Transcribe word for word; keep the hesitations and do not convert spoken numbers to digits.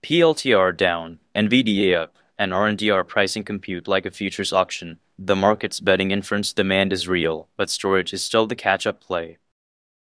P L T R down, NVIDIA up, and R and D are pricing compute like a futures auction. The market's betting inference demand is real, but storage is still the catch-up play.